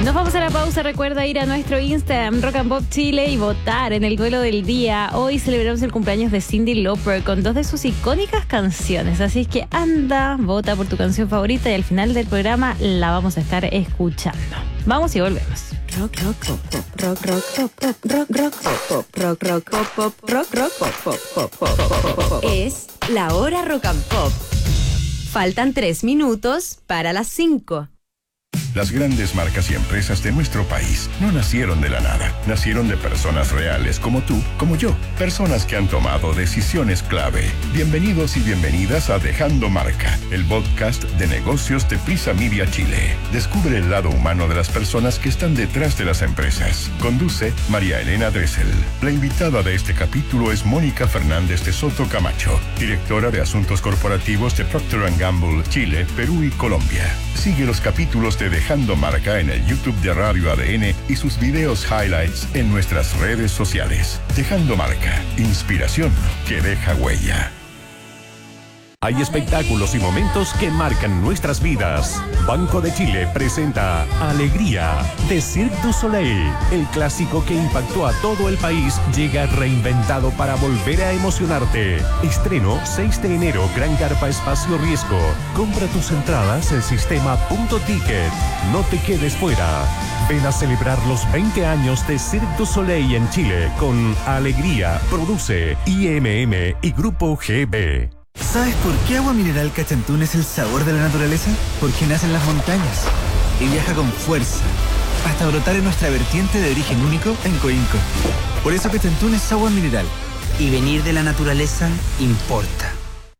Nos vamos a la pausa. Recuerda ir a nuestro Instagram, Rock and Pop Chile, y votar en el duelo del día. Hoy celebramos el cumpleaños de Cyndi Lauper con 2 de sus icónicas canciones. Así es que anda, vota por tu canción favorita y al final del programa la vamos a estar escuchando. Vamos y volvemos. Rock, rock, pop, pop, rock, rock, pop, pop, rock, rock, pop, pop, rock, rock, pop, pop, rock, rock, pop, pop, pop, pop, pop, pop. Es la hora Rock and Pop. Faltan 3 minutos para las 5. Las grandes marcas y empresas de nuestro país no nacieron de la nada. Nacieron de personas reales como tú, como yo. Personas que han tomado decisiones clave. Bienvenidos y bienvenidas a Dejando Marca, el podcast de negocios de Prisa Media Chile. Descubre el lado humano de las personas que están detrás de las empresas. Conduce María Elena Dressel. La invitada de este capítulo es Mónica Fernández de Soto Camacho, directora de Asuntos Corporativos de Procter & Gamble, Chile, Perú y Colombia. Sigue los capítulos de Dejando Marca en el YouTube de Radio ADN y sus videos highlights en nuestras redes sociales. Dejando Marca, inspiración que deja huella. Hay espectáculos y momentos que marcan nuestras vidas. Banco de Chile presenta Alegría de Cirque du Soleil. El clásico que impactó a todo el país llega reinventado para volver a emocionarte. Estreno 6 de enero, Gran Carpa Espacio Riesgo. Compra tus entradas en sistema.ticket. No te quedes fuera. Ven a celebrar los 20 años de Cirque du Soleil en Chile con Alegría. Produce IMM y Grupo GB. ¿Sabes por qué Agua Mineral Cachantún es el sabor de la naturaleza? Porque nace en las montañas y viaja con fuerza hasta brotar en nuestra vertiente de origen único en Coinco. Por eso Cachantún es agua mineral. Y venir de la naturaleza importa.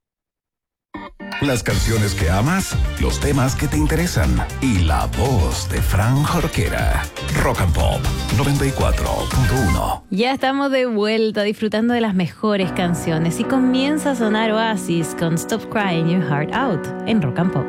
Las canciones que amas, los temas que te interesan y la voz de Fran Jorquera. Rock and Pop 94.1. Ya estamos de vuelta disfrutando de las mejores canciones y comienza a sonar Oasis con Stop Crying Your Heart Out en Rock and Pop.